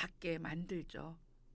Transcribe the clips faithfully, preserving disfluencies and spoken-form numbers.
닿게 만들죠.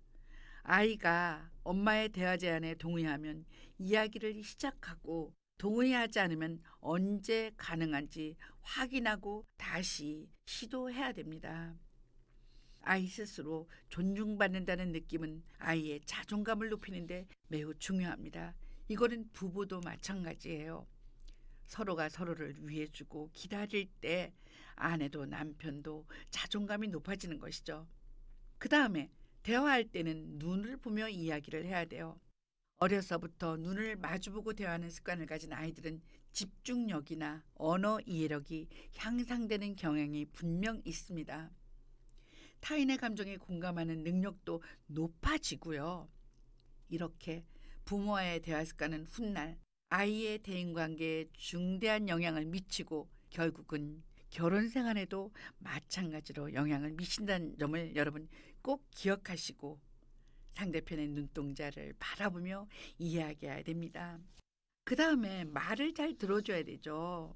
아이가 엄마의 대화 제안에 동의하면 이야기를 시작하고 동의하지 않으면 언제 가능한지 확인하고 다시 시도해야 됩니다. 아이 스스로 존중받는다는 느낌은 아이의 자존감을 높이는데 매우 중요합니다. 이거는 부부도 마찬가지예요. 서로가 서로를 위해주고 기다릴 때 아내도 남편도 자존감이 높아지는 것이죠. 그 다음에 대화할 때는 눈을 보며 이야기를 해야 돼요. 어려서부터 눈을 마주보고 대화하는 습관을 가진 아이들은 집중력이나 언어 이해력이 향상되는 경향이 분명 있습니다. 타인의 감정에 공감하는 능력도 높아지고요. 이렇게 부모와의 대화 습관은 훗날 아이의 대인관계에 중대한 영향을 미치고 결국은 결혼 생활에도 마찬가지로 영향을 미친다는 점을 여러분 꼭 기억하시고 상대편의 눈동자를 바라보며 이야기해야 됩니다. 그 다음에 말을 잘 들어줘야 되죠.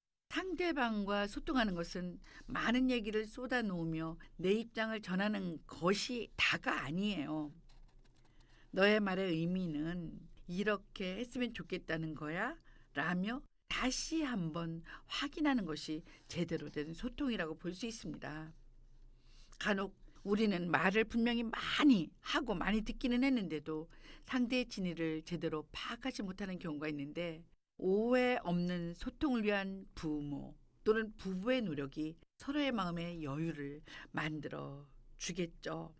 상대방과 소통하는 것은 많은 얘기를 쏟아놓으며 내 입장을 전하는 것이 다가 아니에요. 너의 말의 의미는 이렇게 했으면 좋겠다는 거야? 라며 다시 한번 확인하는 것이 제대로 된 소통이라고 볼 수 있습니다. 간혹 우리는 말을 분명히 많이 하고 많이 듣기는 했는데도 상대의 진의를 제대로 파악하지 못하는 경우가 있는데 오해 없는 소통을 위한 부모 또는 부부의 노력이 서로의 마음의 여유를 만들어 주겠죠.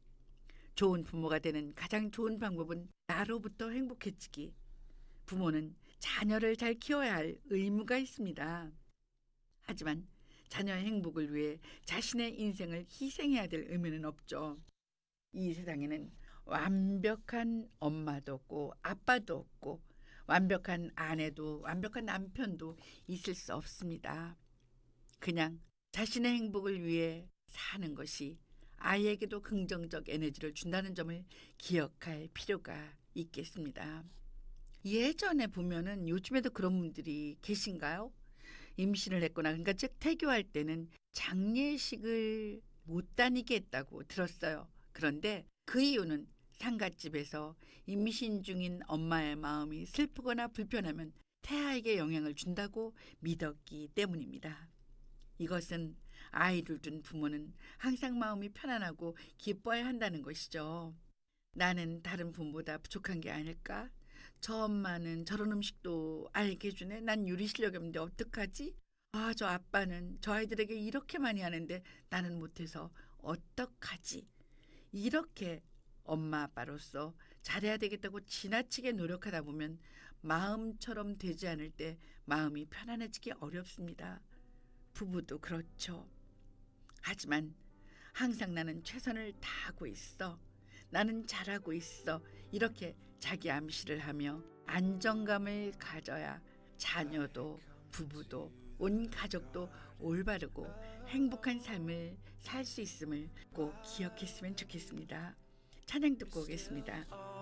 좋은 부모가 되는 가장 좋은 방법은 나로부터 행복해지기. 부모는 자녀를 잘 키워야 할 의무가 있습니다. 하지만 자녀의 행복을 위해 자신의 인생을 희생해야 될 의무는 없죠. 이 세상에는 완벽한 엄마도 없고 아빠도 없고 완벽한 아내도 완벽한 남편도 있을 수 없습니다. 그냥 자신의 행복을 위해 사는 것이 아이에게도 긍정적 에너지를 준다는 점을 기억할 필요가 있겠습니다. 예전에 보면은 요즘에도 그런 분들이 계신가요? 임신을 했거나 그러니까 즉 태교할 때는 장례식을 못 다니게 했다고 들었어요. 그런데 그 이유는 상갓집에서 임신 중인 엄마의 마음이 슬프거나 불편하면 태아에게 영향을 준다고 믿었기 때문입니다. 이것은 아이를 둔 부모는 항상 마음이 편안하고 기뻐야 한다는 것이죠. 나는 다른 부모보다 부족한 게 아닐까? 저 엄마는 저런 음식도 알게 해주네. 난 요리 실력이 없는데 어떡하지? 아, 저 아빠는 저 아이들에게 이렇게 많이 하는데 나는 못해서 어떡하지? 이렇게 엄마 아빠로서 잘해야 되겠다고 지나치게 노력하다 보면 마음처럼 되지 않을 때 마음이 편안해지기 어렵습니다. 부부도 그렇죠. 하지만 항상 나는 최선을 다하고 있어. 나는 잘하고 있어. 이렇게 자기 암시를 하며 안정감을 가져야 자녀도 부부도 온 가족도 올바르고 행복한 삶을 살 수 있음을 꼭 기억했으면 좋겠습니다. 찬양 듣고 오겠습니다.